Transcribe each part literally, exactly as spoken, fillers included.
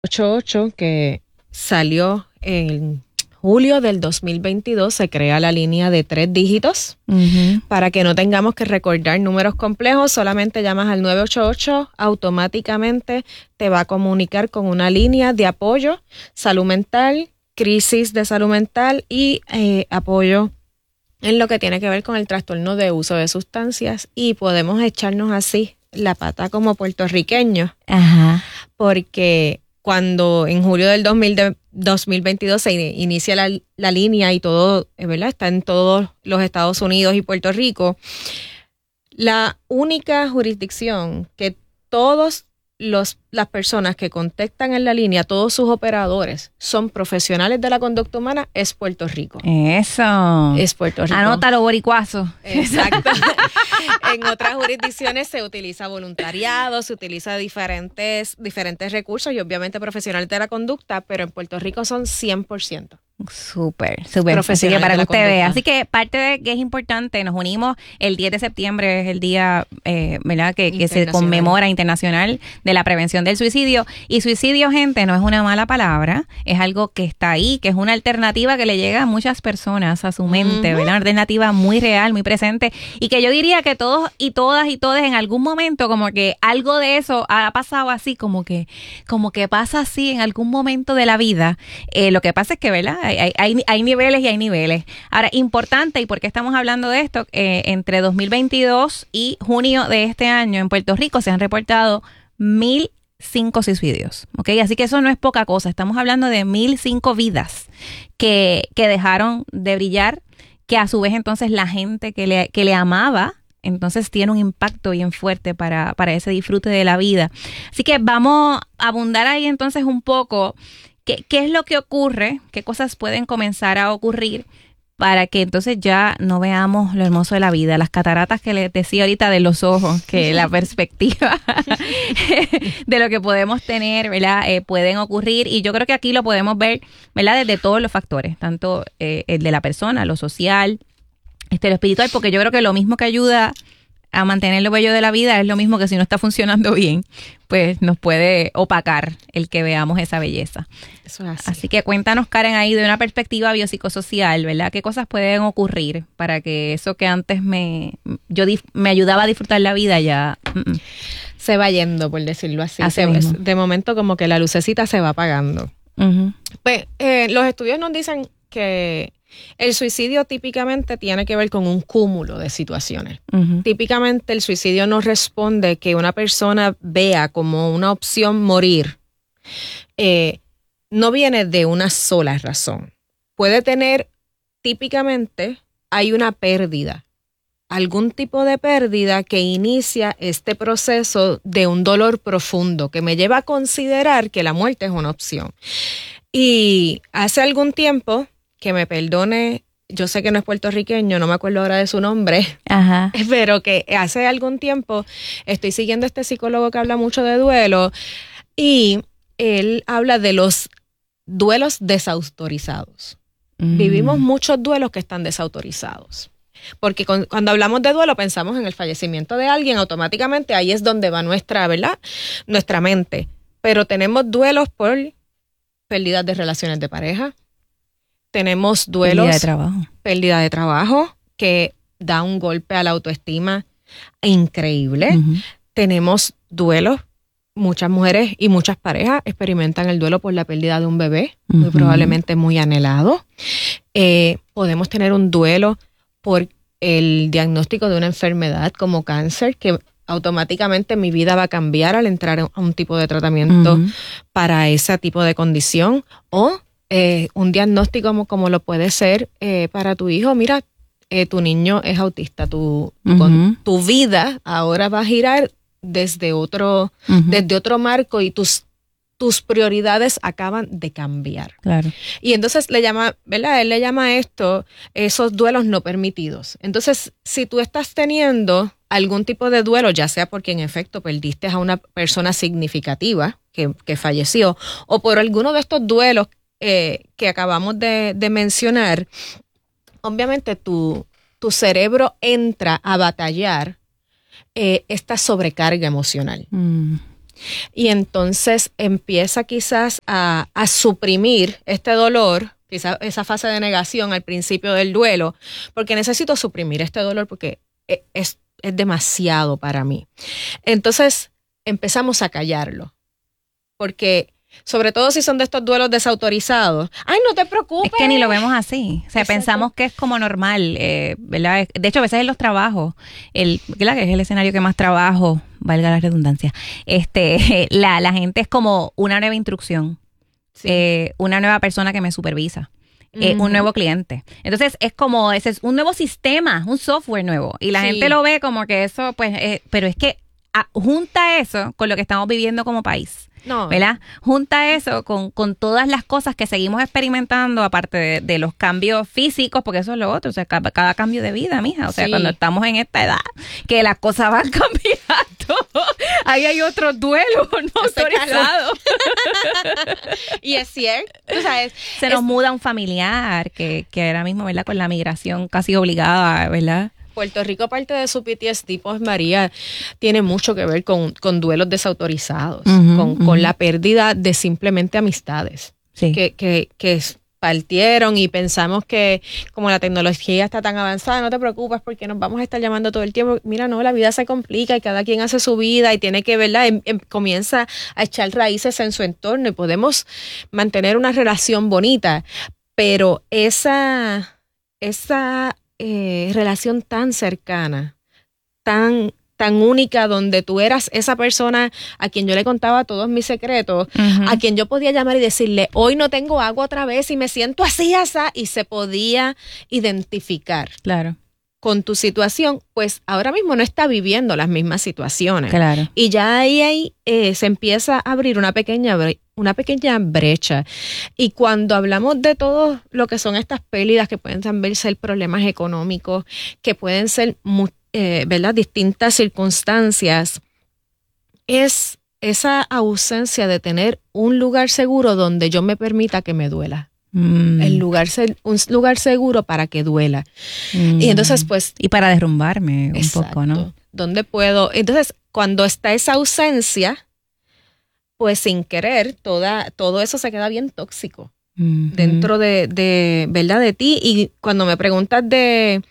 ochenta y ocho que salió en julio del dos mil veintidós, se crea la línea de tres dígitos. Uh-huh. Para que no tengamos que recordar números complejos, solamente llamas al nueve ocho ocho, automáticamente te va a comunicar con una línea de apoyo, salud mental, crisis de salud mental y eh, apoyo en lo que tiene que ver con el trastorno de uso de sustancias, y podemos echarnos así la pata como puertorriqueños. Ajá. Porque cuando en julio del dos mil veintidós se inicia la, la línea y todo, ¿verdad?, está en todos los Estados Unidos y Puerto Rico, la única jurisdicción que todos los las personas que contactan en la línea, todos sus operadores, son profesionales de la conducta humana, es Puerto Rico. Eso. Es Puerto Rico. Anótalo, boricuazo. Exacto. En otras jurisdicciones se utiliza voluntariado, se utiliza diferentes, diferentes recursos y obviamente profesionales de la conducta, pero en Puerto Rico son cien por ciento. Súper, súper. Así que para que usted vea. Así que parte de que es importante, nos unimos el diez de septiembre, es el día, eh, ¿verdad?, que, que se conmemora internacional de la prevención del suicidio. Y suicidio, gente, no es una mala palabra, es algo que está ahí, que es una alternativa que le llega a muchas personas a su mente, uh-huh. ¿verdad? Una alternativa muy real, muy presente, y que yo diría que todos y todas y todos en algún momento como que algo de eso ha pasado así, como que, como que pasa así en algún momento de la vida. Eh, lo que pasa es que, ¿verdad?, Hay, hay, hay niveles y hay niveles. Ahora, importante, y por qué estamos hablando de esto, eh, entre dos mil veintidós y junio de este año en Puerto Rico se han reportado mil cinco suicidios, ¿ok? Así que eso no es poca cosa. Estamos hablando de mil cinco vidas que, que dejaron de brillar, que a su vez entonces la gente que le, que le amaba, entonces tiene un impacto bien fuerte para, para ese disfrute de la vida. Así que vamos a abundar ahí entonces un poco. ¿Qué, ¿Qué es lo que ocurre? ¿Qué cosas pueden comenzar a ocurrir para que entonces ya no veamos lo hermoso de la vida? Las cataratas que les decía ahorita de los ojos, que la perspectiva de lo que podemos tener, ¿verdad?, eh, pueden ocurrir. Y yo creo que aquí lo podemos ver, ¿verdad?, desde todos los factores, tanto eh, el de la persona, lo social, este, lo espiritual, porque yo creo que lo mismo que ayuda a mantener lo bello de la vida es lo mismo que si no está funcionando bien, pues nos puede opacar el que veamos esa belleza. Eso es así. Así que cuéntanos, Karen, ahí de una perspectiva biopsicosocial, ¿verdad? ¿Qué cosas pueden ocurrir para que eso que antes me yo dif- me ayudaba a disfrutar la vida ya mm, se va yendo, por decirlo así? así se, de momento como que la lucecita se va apagando. Uh-huh. Pues eh, los estudios nos dicen que el suicidio típicamente tiene que ver con un cúmulo de situaciones. Uh-huh. Típicamente el suicidio no responde que una persona vea como una opción morir. Eh, no viene de una sola razón. Puede tener, típicamente, hay una pérdida. Algún tipo de pérdida que inicia este proceso de un dolor profundo que me lleva a considerar que la muerte es una opción. Y hace algún tiempo, que me perdone, yo sé que no es puertorriqueño, no me acuerdo ahora de su nombre, ajá, pero que hace algún tiempo estoy siguiendo a este psicólogo que habla mucho de duelo y él habla de los duelos desautorizados. Mm. Vivimos muchos duelos que están desautorizados. Porque con, cuando hablamos de duelo pensamos en el fallecimiento de alguien, automáticamente ahí es donde va nuestra, ¿verdad?, nuestra mente. Pero tenemos duelos por pérdidas de relaciones de pareja, tenemos duelos, pérdida de trabajo, pérdida de trabajo que da un golpe a la autoestima increíble. Uh-huh. Tenemos duelos, muchas mujeres y muchas parejas experimentan el duelo por la pérdida de un bebé, uh-huh, muy probablemente muy anhelado. Eh, podemos tener un duelo por el diagnóstico de una enfermedad como cáncer, que automáticamente mi vida va a cambiar al entrar a un tipo de tratamiento uh-huh. para ese tipo de condición, o Eh, un diagnóstico como, como lo puede ser eh, para tu hijo. Mira, eh, tu niño es autista, tu, uh-huh. con, tu vida ahora va a girar desde otro, uh-huh. desde otro marco y tus, tus prioridades acaban de cambiar. Claro. Y entonces le llama, ¿verdad? Él le llama a esto esos duelos no permitidos. Entonces, si tú estás teniendo algún tipo de duelo, ya sea porque en efecto perdiste a una persona significativa que, que falleció, o por alguno de estos duelos Eh, que acabamos de, de mencionar, obviamente tu, tu cerebro entra a batallar eh, esta sobrecarga emocional. Mm. y entonces empieza quizás a, a suprimir este dolor, quizás esa fase de negación al principio del duelo, porque necesito suprimir este dolor porque es, es, es demasiado para mí. Entonces empezamos a callarlo, porque sobre todo si son de estos duelos desautorizados. ¡Ay, no te preocupes! Es que ni lo vemos así. O sea, Exacto. pensamos que es como normal, eh, ¿verdad? De hecho, a veces en los trabajos, el, ¿verdad? Que es el escenario que más trabajo, valga la redundancia, este, la, la gente es como una nueva instrucción, sí. eh, una nueva persona que me supervisa. Eh, uh-huh. Un nuevo cliente. Entonces es como, ese es un nuevo sistema, un software nuevo. Y la sí. gente lo ve como que eso, pues, eh, pero es que a, junta eso con lo que estamos viviendo como país. No. ¿Verdad? Junta eso con, con todas las cosas que seguimos experimentando, aparte de, de los cambios físicos, porque eso es lo otro, o sea, cada, cada cambio de vida, mija, o sea, sí. cuando estamos en esta edad, que las cosas van cambiando, ahí hay otros duelos no autorizados. Y es cierto, o sea, es, se nos es, muda un familiar que, que ahora mismo, ¿verdad? Con la migración casi obligada, ¿verdad? Puerto Rico, parte de su P T S D, pues María, tiene mucho que ver con, con duelos desautorizados, uh-huh, con, uh-huh. con la pérdida de simplemente amistades sí. que, que, que partieron y pensamos que como la tecnología está tan avanzada, no te preocupes porque nos vamos a estar llamando todo el tiempo. Mira, no, la vida se complica y cada quien hace su vida y tiene que, ¿verdad? Em, em, comienza a echar raíces en su entorno y podemos mantener una relación bonita, pero esa, esa Eh, relación tan cercana, tan, tan única, donde tú eras esa persona a quien yo le contaba todos mis secretos, uh-huh. a quien yo podía llamar y decirle, hoy no tengo agua otra vez y me siento así, así, y se podía identificar. Claro. Con tu situación, pues ahora mismo no está viviendo las mismas situaciones. Claro. Y ya ahí, ahí eh, se empieza a abrir una pequeña bre- una pequeña brecha. Y cuando hablamos de todo lo que son estas pérdidas, que pueden también ser problemas económicos, que pueden ser eh, ¿verdad? distintas circunstancias, es esa ausencia de tener un lugar seguro donde yo me permita que me duela. Mm. El lugar un lugar seguro para que duela. Mm. Y entonces pues y para derrumbarme un exacto, poco, ¿no? ¿Dónde puedo? Entonces, cuando está esa ausencia, pues sin querer, toda todo eso se queda bien tóxico mm-hmm. dentro de, de, ¿verdad? de ti. Y cuando me preguntas de,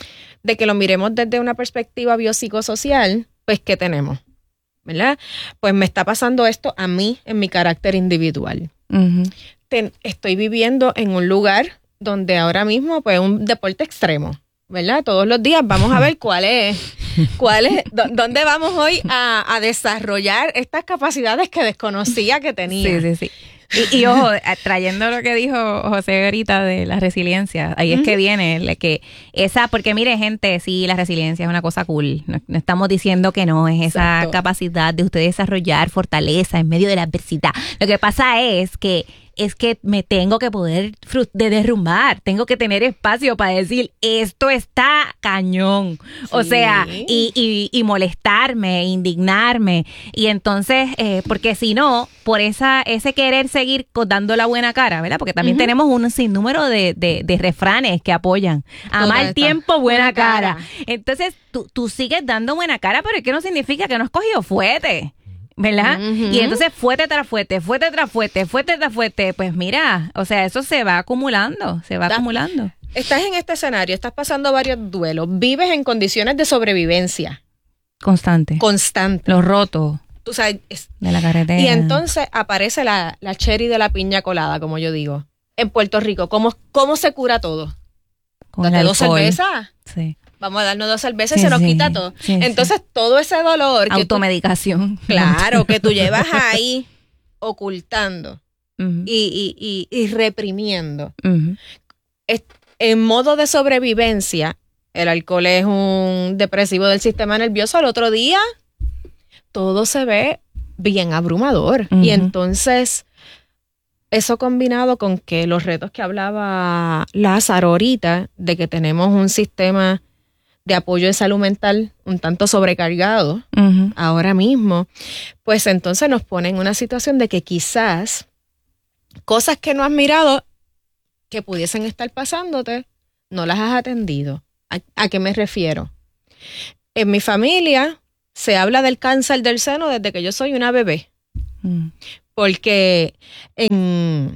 de que lo miremos desde una perspectiva biopsicosocial, pues ¿qué tenemos? ¿Verdad? Pues me está pasando esto a mí en mi carácter individual. Mm-hmm. Ten, estoy viviendo en un lugar donde ahora mismo pues un deporte extremo, ¿verdad? Todos los días vamos a ver cuál es, cuál es, d- dónde vamos hoy a, a desarrollar estas capacidades que desconocía que tenía. Sí, sí, sí. Y, y ojo, trayendo lo que dijo José ahorita de la resiliencia, ahí uh-huh. es que viene, que esa, porque mire gente, sí, la resiliencia es una cosa cool, no, no estamos diciendo que no, es esa Exacto. capacidad de usted desarrollar fortaleza en medio de la adversidad. Lo que pasa es que es que me tengo que poder frust- de derrumbar, tengo que tener espacio para decir, esto está cañón, sí. o sea, y, y, y molestarme, indignarme, y entonces, eh, porque si no, por esa ese querer seguir dando la buena cara, ¿verdad? Porque también uh-huh. tenemos un sinnúmero de, de, de refranes que apoyan, a mal tiempo, buena, buena cara. cara. Entonces, tú, tú sigues dando buena cara, pero es que no significa que no has cogido fuete. ¿Verdad? Uh-huh. Y entonces fuerte tras fuerte, fuerte tras fuerte, fuerte tras fuerte, pues mira, o sea, eso se va acumulando, se va da, acumulando. Estás en este escenario, estás pasando varios duelos, vives en condiciones de sobrevivencia. Constante. Constante. Los rotos. Tú sabes, es, de la carretera. Y entonces aparece la, la cherry de la piña colada, como yo digo. En Puerto Rico, ¿cómo, cómo se cura todo? Con el dos cervezas. Sí. Vamos a darnos dos cervezas sí, y se nos sí, quita todo. Sí, Entonces, sí. todo ese dolor. Que Automedicación. Tú, claro, que tú llevas ahí ocultando uh-huh. y, y, y, y reprimiendo. Uh-huh. Es, en modo de sobrevivencia, el alcohol es un depresivo del sistema nervioso. Al otro día, todo se ve bien abrumador. Uh-huh. Y entonces, eso combinado con que los retos que hablaba Lázaro ahorita, de que tenemos un sistema de apoyo de salud mental un tanto sobrecargado uh-huh. ahora mismo, pues entonces nos pone en una situación de que quizás cosas que no has mirado que pudiesen estar pasándote, no las has atendido. ¿A, a qué me refiero? En mi familia se habla del cáncer del seno desde que yo soy una bebé. Mm. Porque en,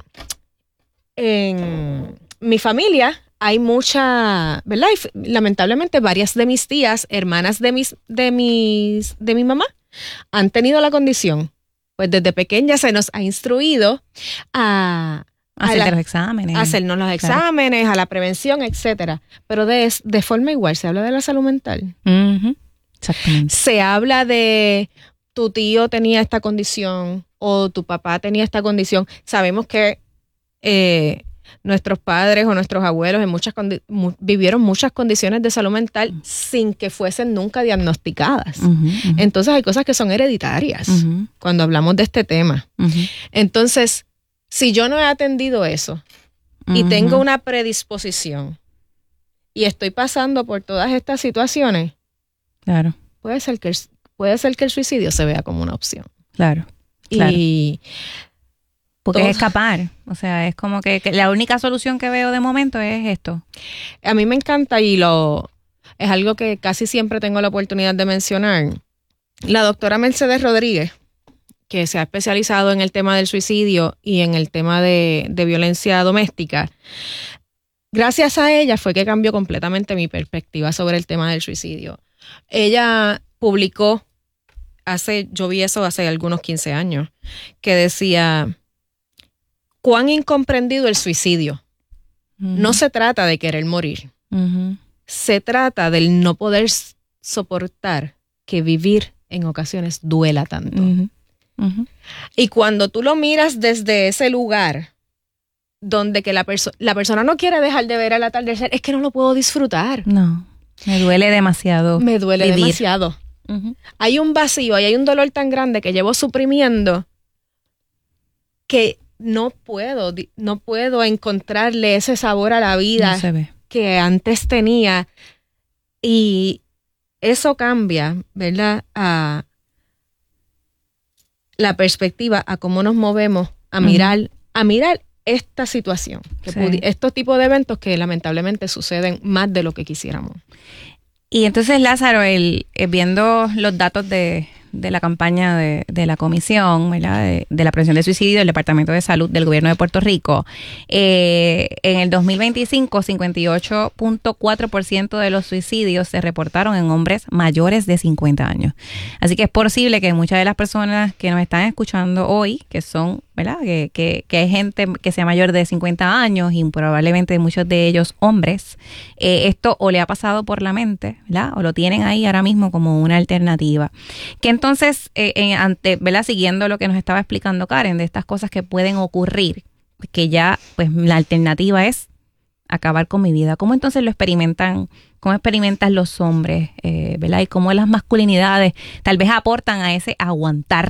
en mi familia hay mucha, ¿verdad? Y lamentablemente varias de mis tías, hermanas de mis, de mis, de mi mamá, han tenido la condición. Pues desde pequeña se nos ha instruido a hacer los exámenes, a hacernos los exámenes, claro, a la prevención, etcétera. Pero de, de forma igual se habla de la salud mental. Uh-huh. Exactamente. Se habla de tu tío tenía esta condición o tu papá tenía esta condición. Sabemos que eh, nuestros padres o nuestros abuelos en muchas condi- mu- vivieron muchas condiciones de salud mental uh-huh. sin que fuesen nunca diagnosticadas. Uh-huh, uh-huh. Entonces hay cosas que son hereditarias uh-huh. cuando hablamos de este tema. Uh-huh. Entonces, si yo no he atendido eso uh-huh. y tengo una predisposición y estoy pasando por todas estas situaciones, claro, puede ser que el, puede ser que el suicidio se vea como una opción. Claro. Claro. Y porque todo, es escapar, o sea, es como que, que la única solución que veo de momento es esto. A mí me encanta y lo es algo que casi siempre tengo la oportunidad de mencionar. La doctora Mercedes Rodríguez, que se ha especializado en el tema del suicidio y en el tema de, de violencia doméstica, gracias a ella fue que cambió completamente mi perspectiva sobre el tema del suicidio. Ella publicó hace, yo vi eso hace algunos quince años, que decía, cuán incomprendido el suicidio. Uh-huh. No se trata de querer morir. Uh-huh. Se trata del no poder soportar que vivir en ocasiones duela tanto. Uh-huh. Uh-huh. Y cuando tú lo miras desde ese lugar, donde que la, perso- la persona no quiere dejar de ver el atardecer, es que no lo puedo disfrutar. No, me duele demasiado. Me duele vivir. demasiado. Uh-huh. Hay un vacío y hay un dolor tan grande que llevo suprimiendo que no puedo, no puedo encontrarle ese sabor a la vida no se ve. Que antes tenía. Y eso cambia, ¿verdad? A la perspectiva, a cómo nos movemos, a mirar, uh-huh. a mirar esta situación, que sí. pudi- estos tipos de eventos que lamentablemente suceden más de lo que quisiéramos. Y entonces, Lázaro, el, eh, viendo los datos de, de la campaña de, de la Comisión, ¿verdad? De, de la Prevención del Suicidio del Departamento de Salud del Gobierno de Puerto Rico, eh, en el dos mil veinticinco, cincuenta y ocho punto cuatro por ciento de los suicidios se reportaron en hombres mayores de cincuenta años. Así que es posible que muchas de las personas que nos están escuchando hoy, que son, ¿verdad? Que, que, que hay gente que sea mayor de cincuenta años y probablemente muchos de ellos hombres, eh, esto o le ha pasado por la mente, ¿verdad? O lo tienen ahí ahora mismo como una alternativa. Que entonces, eh, en, ante, ¿verdad? Siguiendo lo que nos estaba explicando Karen, de estas cosas que pueden ocurrir, que ya, pues, la alternativa es acabar con mi vida. ¿Cómo entonces lo experimentan? ¿Cómo experimentan los hombres? Eh, ¿verdad? Y cómo las masculinidades tal vez aportan a ese aguantar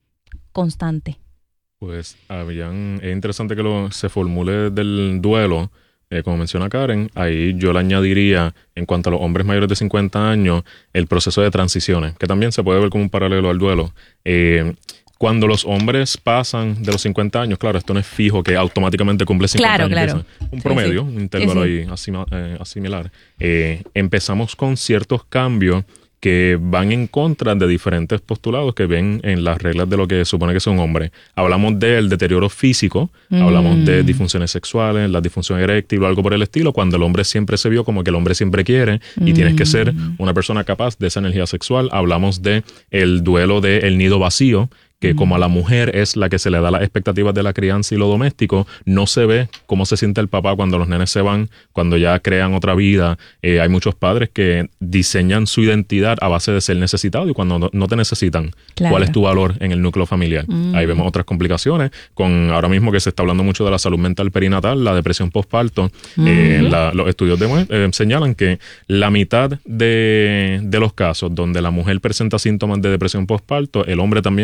constante. Pues habían, es interesante que lo, se formule del duelo, eh, como menciona Karen, ahí yo le añadiría, en cuanto a los hombres mayores de cincuenta años, el proceso de transiciones, que también se puede ver como un paralelo al duelo. Eh, cuando los hombres pasan de los cincuenta años, claro, esto no es fijo que automáticamente cumple cincuenta claro, años. Claro. Un promedio, sí, sí. un intervalo sí, sí. ahí asima, eh, asimilar. Eh, empezamos con ciertos cambios que van en contra de diferentes postulados que ven en las reglas de lo que supone que son hombres. Hablamos del deterioro físico, mm. hablamos de disfunciones sexuales, la disfunción eréctil o algo por el estilo, cuando el hombre siempre se vio como que el hombre siempre quiere y mm. tienes que ser una persona capaz de esa energía sexual. Hablamos de el duelo del nido vacío, que como a la mujer es la que se le da las expectativas de la crianza y lo doméstico, no se ve cómo se siente el papá cuando los nenes se van, cuando ya crean otra vida. Eh, hay muchos padres que diseñan su identidad a base de ser necesitado y cuando no, no te necesitan, claro. ¿cuál es tu valor en el núcleo familiar? Mm. Ahí vemos otras complicaciones, con ahora mismo que se está hablando mucho de la salud mental perinatal, la depresión postparto. Mm. Eh, la, los estudios de, eh, señalan que la mitad de, de los casos donde la mujer presenta síntomas de depresión postparto, el hombre también puede presentar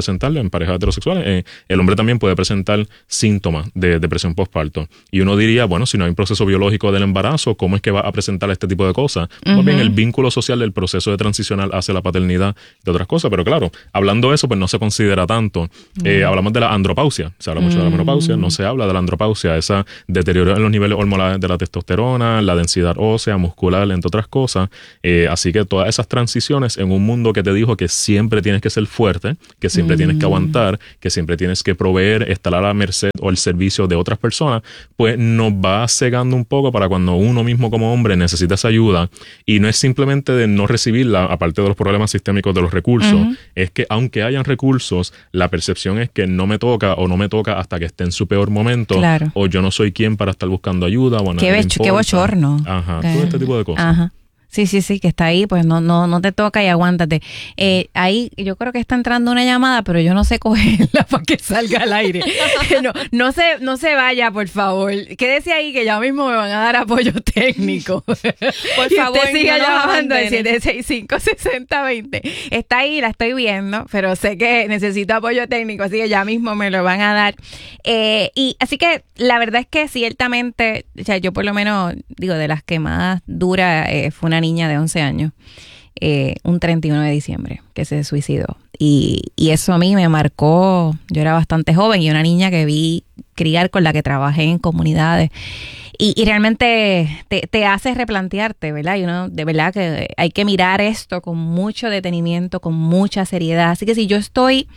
presentar en parejas heterosexuales, eh, el hombre también puede presentar síntomas de depresión postparto. Y uno diría, bueno, si no hay un proceso biológico del embarazo, ¿cómo es que va a presentar este tipo de cosas? Uh-huh. Más bien el vínculo social del proceso de transicional hacia la paternidad de otras cosas. Pero claro, hablando de eso, pues no se considera tanto. Uh-huh. Eh, hablamos de la andropausia. Se habla mucho uh-huh. de la menopausia, no se habla de la andropausia, esa deterioro en los niveles hormonales de la testosterona, la densidad ósea, muscular, entre otras cosas. Eh, así que todas esas transiciones en un mundo que te dijo que siempre tienes que ser fuerte, que siempre mm. tienes que aguantar, que siempre tienes que proveer, estar a la merced o el servicio de otras personas, pues nos va cegando un poco para cuando uno mismo como hombre necesita esa ayuda. Y no es simplemente de no recibirla, aparte de los problemas sistémicos de los recursos, uh-huh. es que aunque hayan recursos, la percepción es que no me toca o no me toca hasta que esté en su peor momento, claro. o yo no soy quien para estar buscando ayuda. O qué, becho, qué bochorno. Ajá, eh. todo este tipo de cosas. Ajá. Sí, sí, sí, que está ahí, pues no, no, no te toca y aguántate. Eh, ahí yo creo que está entrando una llamada, pero yo no sé cogerla para que salga al aire. No, no se, no se vaya, por favor. Quédese ahí que ya mismo me van a dar apoyo técnico. Por y favor, usted siga llamando al siete seis cinco, seis cero dos cero. Está ahí, la estoy viendo, pero sé que necesito apoyo técnico, así que ya mismo me lo van a dar. Eh, y así que la verdad es que ciertamente, o sea, yo por lo menos, digo, de las que más dura eh, fue una niña de once años, eh, un treinta y uno de diciembre, que se suicidó. Y, y eso a mí me marcó. Yo era bastante joven y una niña que vi criar, con la que trabajé en comunidades. Y, y realmente te, te hace replantearte, ¿verdad? Y uno, de verdad que hay que mirar esto con mucho detenimiento, con mucha seriedad. Así que si yo estoy,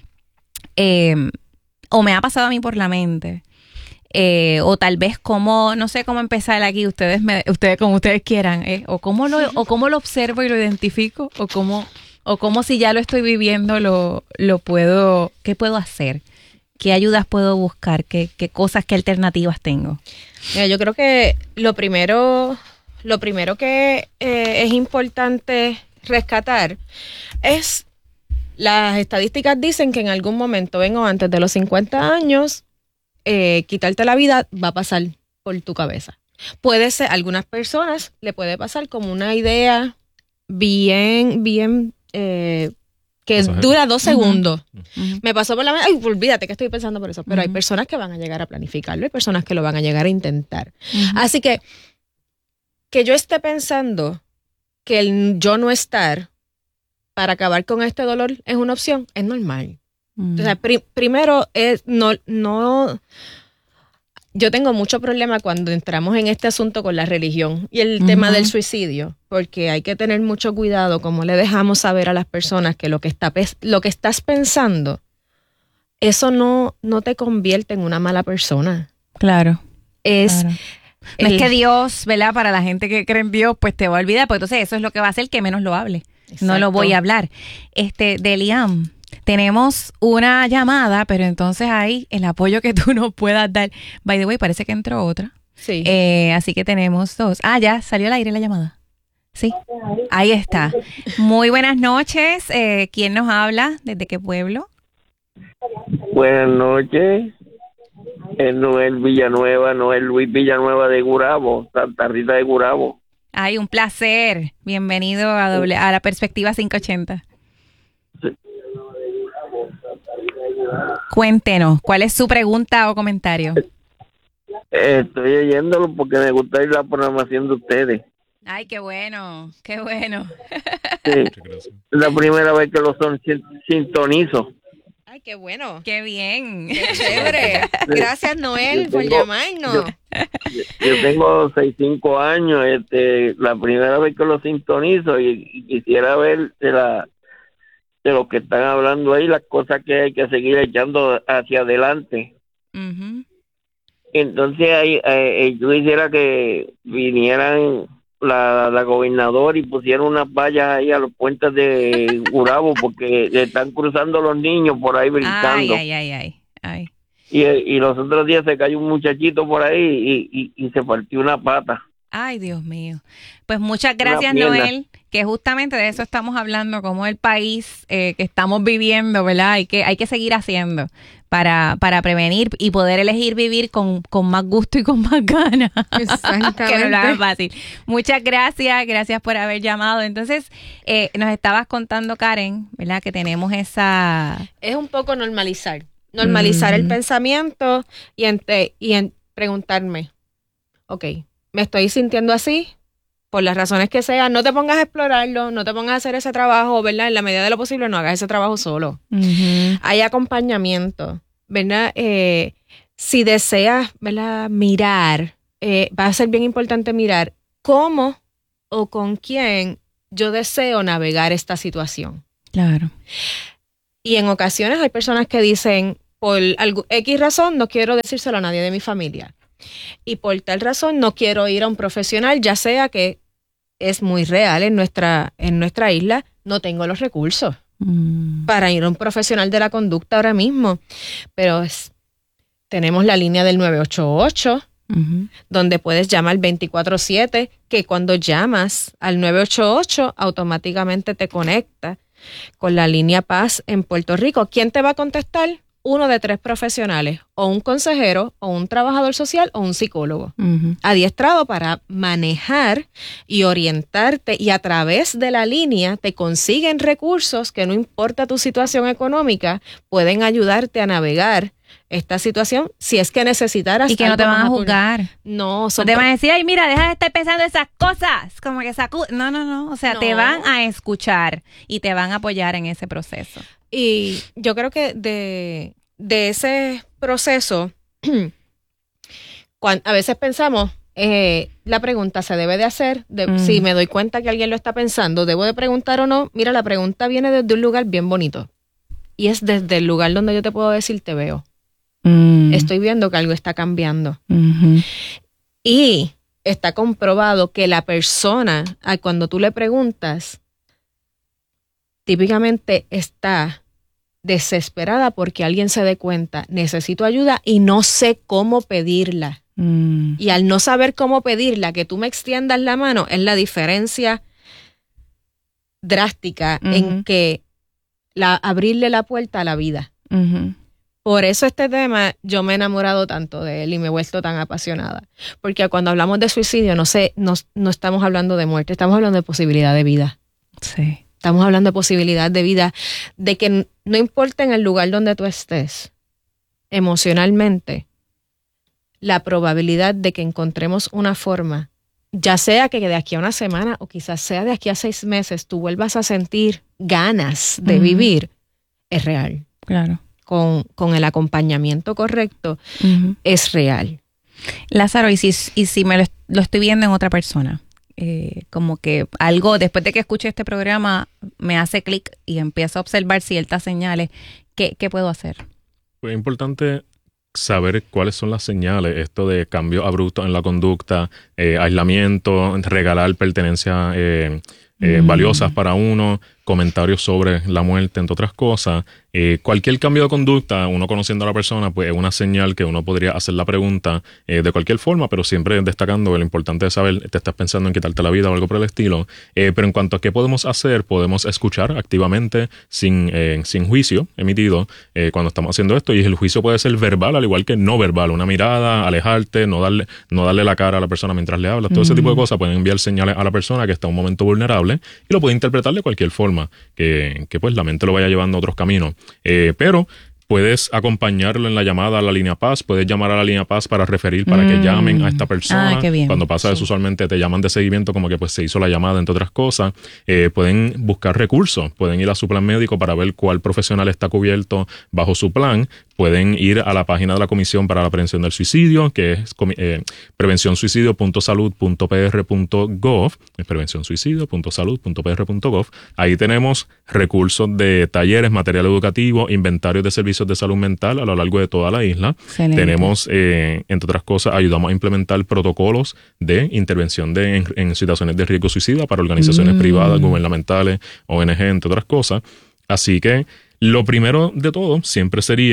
eh, o me ha pasado a mí por la mente, Eh, o tal vez cómo, no sé cómo empezar aquí, ustedes me, ustedes como ustedes quieran, eh, o cómo lo, o cómo lo observo y lo identifico, o cómo, o cómo si ya lo estoy viviendo lo, lo puedo, ¿qué puedo hacer? ¿Qué ayudas puedo buscar? ¿Qué, qué cosas, qué alternativas tengo? Mira, yo creo que lo primero, lo primero que eh, es importante rescatar es, las estadísticas dicen que en algún momento, en o antes de los cincuenta años, Eh, quitarte la vida va a pasar por tu cabeza. Puede ser, algunas personas le puede pasar como una idea bien, bien, eh, que Pasajero. dura dos segundos. Uh-huh. Me pasó por la mente, ay, olvídate que estoy pensando por eso. Pero uh-huh. hay personas que van a llegar a planificarlo, hay personas que lo van a llegar a intentar. Uh-huh. Así que, que yo esté pensando que el yo no estar para acabar con este dolor es una opción, es normal. Mm. O sea, pri- primero es no, no, yo tengo mucho problema cuando entramos en este asunto con la religión y el uh-huh. tema del suicidio, porque hay que tener mucho cuidado cómo le dejamos saber a las personas que lo que está lo que estás pensando, eso no, no te convierte en una mala persona. Claro. Es claro. No el, es que Dios, ¿verdad? Para la gente que cree en Dios, pues te va a olvidar, pues entonces eso es lo que va a hacer que menos lo hable. Exacto. No lo voy a hablar. Este, Deliam, tenemos una llamada, pero entonces ahí el apoyo que tú nos puedas dar. By the way, parece que entró otra. Sí. Eh, así que tenemos dos. Ah, ya salió al aire la llamada. Sí, ahí está. Muy buenas noches. Eh, ¿Quién nos habla? ¿Desde qué pueblo? Buenas noches. Es Noel Villanueva, Noel Luis Villanueva de Gurabo, Santa Rita de Gurabo. Ay, un placer. Bienvenido a, doble, a la Perspectiva quinientos ochenta. Sí. Cuéntenos, ¿cuál es su pregunta o comentario? Estoy oyéndolo porque me gusta ir la programación de ustedes. Ay, qué bueno, qué bueno. Sí, es la primera vez que lo son sintonizo. Ay, qué bueno. Qué bien. Qué chévere. Gracias, Noel, tengo, por llamarnos. Yo, yo tengo sesenta y cinco años, este, la primera vez que lo sintonizo y, y quisiera ver de la de lo que están hablando ahí, las cosas que hay que seguir echando hacia adelante. Uh-huh. Entonces ahí, eh, yo quisiera que vinieran la, la gobernadora y pusieran unas vallas ahí a los puentes de Gurabo porque están cruzando los niños por ahí brincando. Ay, ay, ay, ay. Y, y los otros días se cayó un muchachito por ahí y, y, y se partió una pata. Ay, Dios mío. Pues muchas gracias, Noel, que justamente de eso estamos hablando, como el país eh, que estamos viviendo, ¿verdad? Hay que, hay que seguir haciendo para, para prevenir y poder elegir vivir con, con más gusto y con más ganas. Exactamente. Que no lo hagan fácil. Muchas gracias, gracias por haber llamado. Entonces, eh, nos estabas contando, Karen, ¿verdad? Que tenemos esa... Es un poco normalizar. Normalizar mm. el pensamiento y en, y en preguntarme, ok, me estoy sintiendo así, por las razones que sean, no te pongas a explorarlo, no te pongas a hacer ese trabajo, ¿verdad? En la medida de lo posible no hagas ese trabajo solo. Uh-huh. Hay acompañamiento, ¿verdad? Eh, si deseas, ¿verdad? Mirar, eh, va a ser bien importante mirar cómo o con quién yo deseo navegar esta situación. Claro. Y en ocasiones hay personas que dicen, por algo, X razón, no quiero decírselo a nadie de mi familia. Y por tal razón no quiero ir a un profesional, ya sea que es muy real en nuestra, en nuestra isla, no tengo los recursos mm. para ir a un profesional de la conducta ahora mismo. Pero es, tenemos la línea del nueve ocho ocho, uh-huh. donde puedes llamar veinticuatro siete, que cuando llamas al nueve ocho ocho automáticamente te conecta con la línea Paz en Puerto Rico. ¿Quién te va a contestar? Uno de tres profesionales, o un consejero, o un trabajador social, o un psicólogo, uh-huh. adiestrado para manejar y orientarte, y a través de la línea te consiguen recursos que, no importa tu situación económica, pueden ayudarte a navegar esta situación si es que necesitaras. Y que no te van a juzgar. No, son no te van a decir, ay, mira, deja de estar pensando esas cosas, como que sacu... No, no, no, o sea, no. Te van a escuchar y te van a apoyar en ese proceso. Y yo creo que de, de ese proceso, cuando, a veces pensamos, eh, la pregunta se debe de hacer, de, mm. si me doy cuenta que alguien lo está pensando, ¿debo de preguntar o no? Mira, la pregunta viene desde un lugar bien bonito. Y es desde el lugar donde yo te puedo decir, te veo. Mm. Estoy viendo que algo está cambiando. Mm-hmm. Y está comprobado que la persona, cuando tú le preguntas, típicamente está desesperada porque alguien se dé cuenta, necesito ayuda y no sé cómo pedirla. Mm. Y al no saber cómo pedirla, que tú me extiendas la mano, es la diferencia drástica uh-huh. en que la, abrirle la puerta a la vida. Uh-huh. Por eso este tema, yo me he enamorado tanto de él y me he vuelto tan apasionada. Porque cuando hablamos de suicidio, no sé, no, no estamos hablando de muerte, estamos hablando de posibilidad de vida. Sí. Estamos hablando de posibilidad de vida, de que no importa en el lugar donde tú estés, emocionalmente, la probabilidad de que encontremos una forma, ya sea que de aquí a una semana o quizás sea de aquí a seis meses, tú vuelvas a sentir ganas de uh-huh. vivir, es real. Claro. Con, con el acompañamiento correcto, uh-huh. es real. Lázaro, ¿y si, y si me lo, lo estoy viendo en otra persona? Eh, como que algo, después de que escuche este programa, me hace clic y empiezo a observar ciertas señales. ¿Qué, qué puedo hacer? Pues es importante saber cuáles son las señales, esto de cambio abrupto en la conducta, eh, aislamiento, regalar pertenencias eh, eh, mm. valiosas para uno, comentarios sobre la muerte, entre otras cosas. Eh, cualquier cambio de conducta, uno conociendo a la persona, pues es una señal que uno podría hacer la pregunta eh, de cualquier forma, pero siempre destacando lo importante de saber, te estás pensando en quitarte la vida o algo por el estilo. Eh, pero en cuanto a qué podemos hacer, podemos escuchar activamente sin, eh, sin juicio emitido eh, cuando estamos haciendo esto, y el juicio puede ser verbal al igual que no verbal, una mirada, alejarte, no darle, no darle la cara a la persona mientras le hablas, todo mm. ese tipo de cosas pueden enviar señales a la persona que está en un momento vulnerable y lo puede interpretar de cualquier forma, que, que pues la mente lo vaya llevando a otros caminos. Eh, pero puedes acompañarlo en la llamada a la línea Paz, puedes llamar a la línea Paz para referir, para mm. que llamen a esta persona. Ah, qué bien. Cuando pasa sí. eso, usualmente te llaman de seguimiento como que pues se hizo la llamada, entre otras cosas. Eh, pueden buscar recursos, pueden ir a su plan médico para ver cuál profesional está cubierto bajo su plan. Pueden ir a la página de la Comisión para la Prevención del Suicidio, que es eh, prevención suicidio punto salud punto p r punto gov, prevención suicidio punto salud punto p r punto gov. Ahí tenemos recursos de talleres, material educativo, inventarios de servicios de salud mental a lo largo de toda la isla. Excelente. Tenemos, eh, entre otras cosas, ayudamos a implementar protocolos de intervención de, en, en situaciones de riesgo suicida para organizaciones mm. privadas, gubernamentales, O N G, entre otras cosas. Así que lo primero de todo siempre sería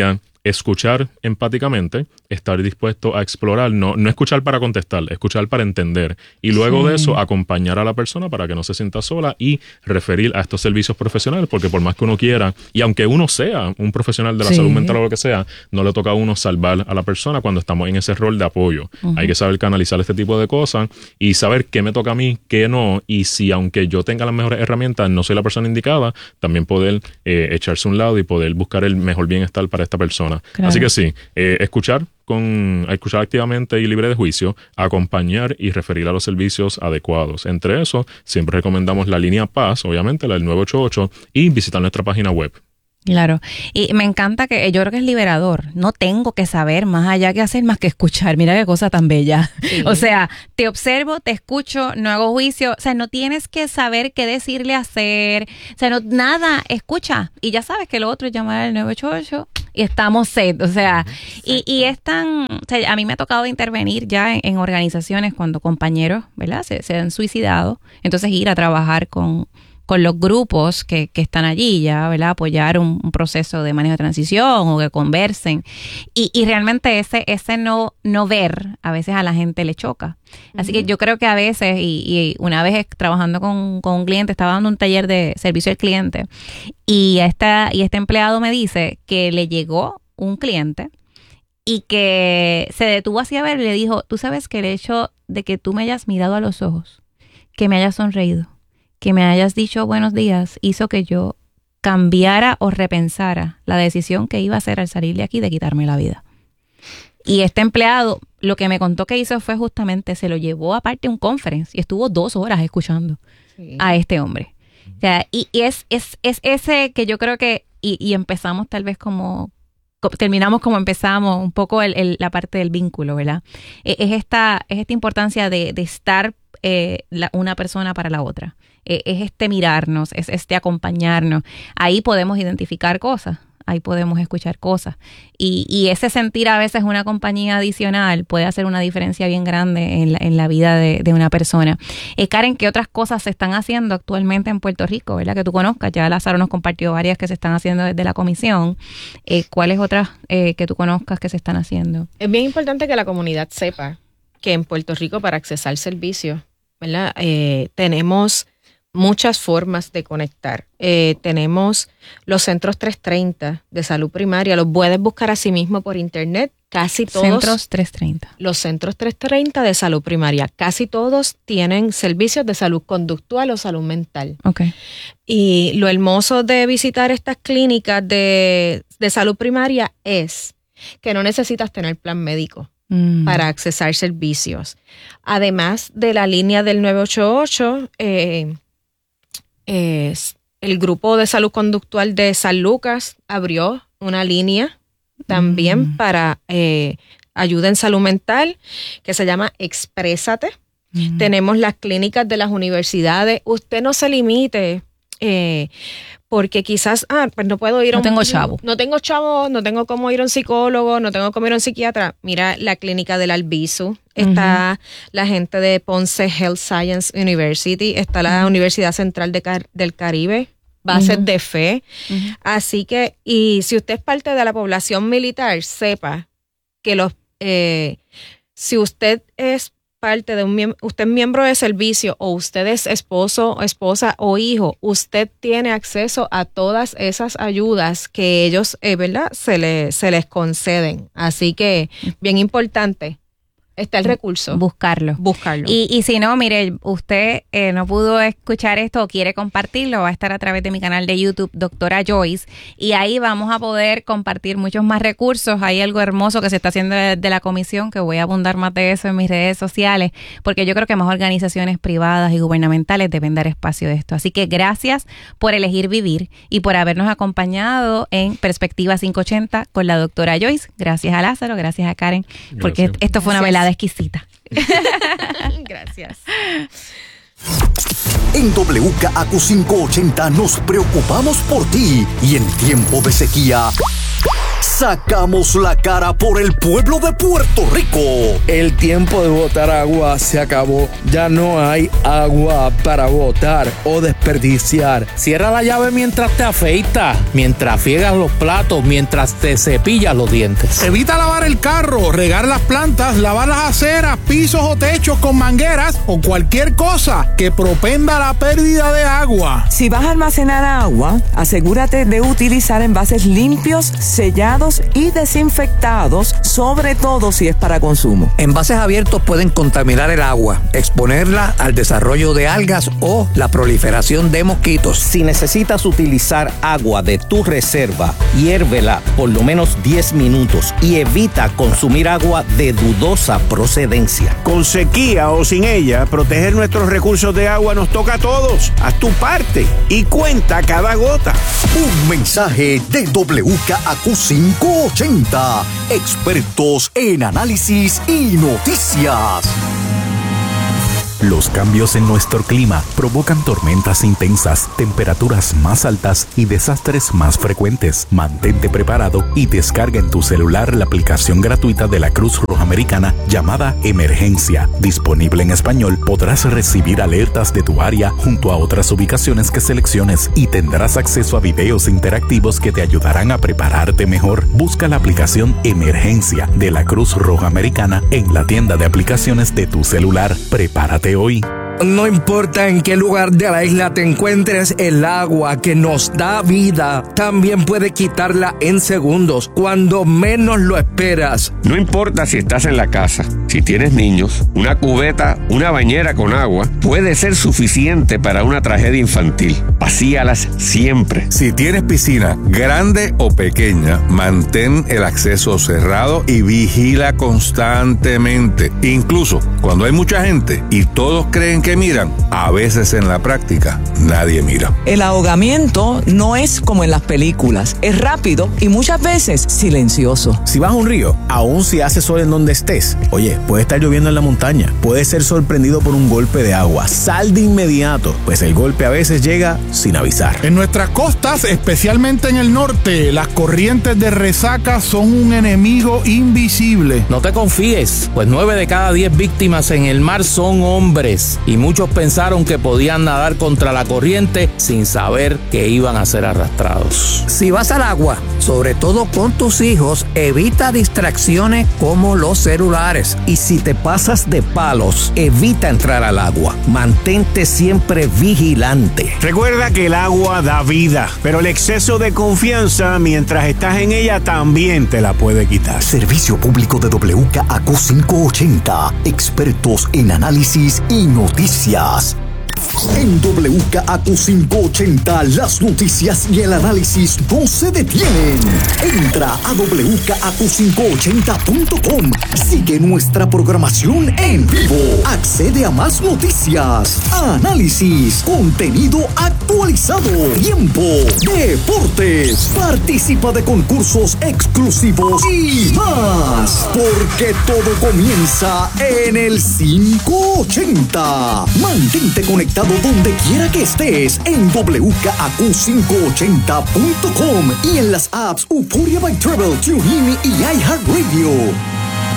escuchar empáticamente, estar dispuesto a explorar, no, no escuchar para contestar, escuchar para entender y luego sí. de eso acompañar a la persona para que no se sienta sola y referir a estos servicios profesionales, porque por más que uno quiera, y aunque uno sea un profesional de la sí. salud mental o lo que sea, no le toca a uno salvar a la persona cuando estamos en ese rol de apoyo. Uh-huh. Hay que saber canalizar este tipo de cosas y saber qué me toca a mí, qué no, y si aunque yo tenga las mejores herramientas, no soy la persona indicada, también poder eh, echarse a un lado y poder buscar el mejor bienestar para esta persona. Claro. Así que sí, eh, escuchar con escuchar activamente y libre de juicio, acompañar y referir a los servicios adecuados. Entre eso, siempre recomendamos la línea Paz, obviamente, la del nueve ocho ocho, y visitar nuestra página web. Claro, y me encanta que yo creo que es liberador, no tengo que saber más allá que hacer más que escuchar, mira qué cosa tan bella, sí. O sea, te observo, te escucho, no hago juicio, o sea, no tienes que saber qué decirle hacer, o sea, no, nada, escucha, y ya sabes que lo otro es llamar al nueve ocho ocho y estamos set, o sea, y, y es tan, o sea, a mí me ha tocado intervenir ya en, en organizaciones cuando compañeros, ¿verdad?, se, se han suicidado, entonces ir a trabajar con con los grupos que, que están allí ya, ¿verdad? Apoyar un, un proceso de manejo de transición o que conversen. Y, y realmente ese ese no no ver a veces a la gente le choca. Así uh-huh. que yo creo que a veces, y, y una vez trabajando con, con un cliente, estaba dando un taller de servicio al cliente y, esta, y este empleado me dice que le llegó un cliente y que se detuvo así a ver y le dijo, tú sabes que el hecho de que tú me hayas mirado a los ojos, que me hayas sonreído, que me hayas dicho buenos días, hizo que yo cambiara o repensara la decisión que iba a hacer al salir de aquí de quitarme la vida. Y este empleado, lo que me contó que hizo fue justamente, se lo llevó aparte a un conference y estuvo dos horas escuchando sí. a este hombre. O sea, y, y es, es, es ese que yo creo que, y, y empezamos tal vez como, terminamos como empezamos, un poco el, el, la parte del vínculo, ¿verdad? Es esta, es esta importancia de, de estar eh, la, una persona para la otra. Eh, es este mirarnos, es este acompañarnos. Ahí podemos identificar cosas, ahí podemos escuchar cosas. Y, y ese sentir a veces una compañía adicional puede hacer una diferencia bien grande en la, en la vida de, de una persona. Eh, Karen, ¿qué otras cosas se están haciendo actualmente en Puerto Rico, verdad? Que tú conozcas, ya Lázaro nos compartió varias que se están haciendo desde la comisión. Eh, ¿Cuáles otras eh, que tú conozcas que se están haciendo? Es bien importante que la comunidad sepa que en Puerto Rico para accesar servicios, ¿verdad? Eh, tenemos muchas formas de conectar. Eh, tenemos los centros trescientos treinta de salud primaria, los puedes buscar así mismo por internet. Casi todos. Centros trescientos treinta. Los centros trescientos treinta de salud primaria, casi todos tienen servicios de salud conductual o salud mental. Okay. Y lo hermoso de visitar estas clínicas de, de salud primaria es que no necesitas tener plan médico mm. para accesar servicios. Además de la línea del nueve ocho ocho, eh, Eh, el grupo de salud conductual de San Lucas abrió una línea también mm. para eh, ayuda en salud mental que se llama Exprésate. Mm. Tenemos las clínicas de las universidades. Usted no se limite eh, porque quizás, ah, pues no puedo ir a un... No tengo chavo. No tengo chavo, no tengo cómo ir a un psicólogo, no tengo cómo ir a un psiquiatra. Mira la clínica del Albizu. Está uh-huh. la gente de Ponce Health Science University, está la uh-huh. Universidad Central de Car- del Caribe, bases uh-huh. de fe. Uh-huh. Así que, y si usted es parte de la población militar, sepa que los, eh, si usted es parte de un miembro, usted es miembro de servicio o usted es esposo, esposa o hijo, usted tiene acceso a todas esas ayudas que ellos, eh, ¿verdad? Se, le, se les conceden. Así que, bien importante. Está el recurso. Buscarlo. Buscarlo. Y, y si no, mire, usted eh, no pudo escuchar esto o quiere compartirlo, va a estar a través de mi canal de YouTube, Doctora Joyce, y ahí vamos a poder compartir muchos más recursos. Hay algo hermoso que se está haciendo de, de la comisión, que voy a abundar más de eso en mis redes sociales, porque yo creo que más organizaciones privadas y gubernamentales deben dar espacio de esto. Así que gracias por elegir vivir y por habernos acompañado en Perspectiva quinientos ochenta con la doctora Joyce. Gracias a Lázaro, gracias a Karen, porque gracias. Esto fue una velada exquisita. Gracias. En W K A Q quinientos ochenta nos preocupamos por ti y en tiempo de sequía sacamos la cara por el pueblo de Puerto Rico. El tiempo de botar agua se acabó. Ya no hay agua para botar o desperdiciar. Cierra la llave mientras te afeitas, mientras friegas los platos, mientras te cepillas los dientes. Evita lavar el carro, regar las plantas, lavar las aceras, pisos o techos con mangueras o cualquier cosa que propenda la pérdida de agua. Si vas a almacenar agua, asegúrate de utilizar envases limpios, sellados y desinfectados, sobre todo si es para consumo. Envases abiertos pueden contaminar el agua, exponerla al desarrollo de algas o la proliferación de mosquitos. Si necesitas utilizar agua de tu reserva, hiérvela por lo menos diez minutos y evita consumir agua de dudosa procedencia. Con sequía o sin ella, proteger nuestros recursos de agua nos toca a todos. Haz tu parte y cuenta cada gota. Un mensaje de W K A Q quinientos ochenta, expertos en análisis y noticias. Los cambios en nuestro clima provocan tormentas intensas, temperaturas más altas y desastres más frecuentes. Mantente preparado y descarga en tu celular la aplicación gratuita de la Cruz Roja Americana llamada Emergencia. Disponible en español, podrás recibir alertas de tu área junto a otras ubicaciones que selecciones y tendrás acceso a videos interactivos que te ayudarán a prepararte mejor. Busca la aplicación Emergencia de la Cruz Roja Americana en la tienda de aplicaciones de tu celular. Prepárate hoy. No importa en qué lugar de la isla te encuentres, el agua que nos da vida también puede quitarla en segundos, cuando menos lo esperas. No importa si estás en la casa, si tienes niños, una cubeta, una bañera con agua puede ser suficiente para una tragedia infantil. Vacíalas siempre. Si tienes piscina, grande o pequeña, mantén el acceso cerrado y vigila constantemente. Incluso cuando hay mucha gente y todos creen que miran, a veces en la práctica nadie mira. El ahogamiento no es como en las películas, es rápido y muchas veces silencioso. Si vas a un río, aun si hace sol en donde estés, oye, puede estar lloviendo en la montaña, puedes ser sorprendido por un golpe de agua, sal de inmediato, pues el golpe a veces llega sin avisar. En nuestras costas, especialmente en el norte, las corrientes de resaca son un enemigo invisible. No te confíes, pues nueve de cada diez víctimas en el mar son hombres y muchos pensaron que podían nadar contra la corriente sin saber que iban a ser arrastrados. Si vas al agua, sobre todo con tus hijos, evita distracciones como los celulares. Y si te pasas de palos, evita entrar al agua. Mantente siempre vigilante. Recuerda que el agua da vida, pero el exceso de confianza mientras estás en ella también te la puede quitar. Servicio público de W K A Q quinientos ochenta, expertos en análisis y noticias. En W K A Q quinientos ochenta, las noticias y el análisis no se detienen. Entra a W K A Q quinientos ochenta punto com. Sigue nuestra programación en vivo. Accede a más noticias, análisis, contenido actualizado, tiempo, deportes. Participa de concursos exclusivos y más. Porque todo comienza en el quinientos ochenta. Mantente conectado donde quiera que estés en W K A Q quinientos ochenta punto com y en las apps Euphoria by Travel, TuneIn y iHeartRadio.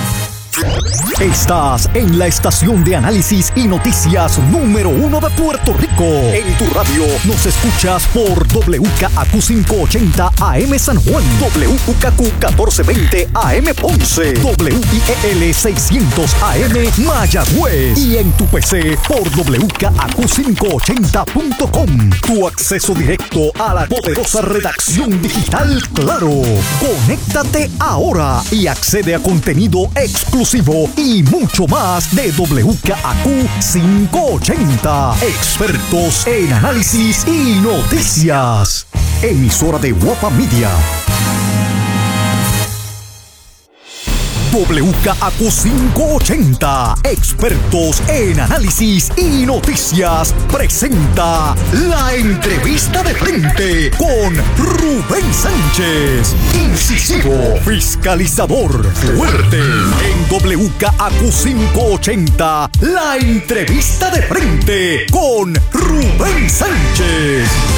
Estás en la estación de análisis y noticias número uno de Puerto Rico. En tu radio nos escuchas por W K A Q quinientos ochenta A M San Juan, W K Q catorce veinte A M Ponce, W I E L seiscientos A M Mayagüez y en tu P C por W K A Q quinientos ochenta punto com. Tu acceso directo a la poderosa redacción digital Claro. Conéctate ahora y accede a contenido exclusivo y mucho más de W K A Q quinientos ochenta. Expertos en análisis y noticias. Emisora de Guapa Media. W K A Q quinientos ochenta, expertos en análisis y noticias, presenta la entrevista de frente con Rubén Sánchez. Incisivo, fiscalizador, fuerte. En W K A Q quinientos ochenta, la entrevista de frente con Rubén Sánchez.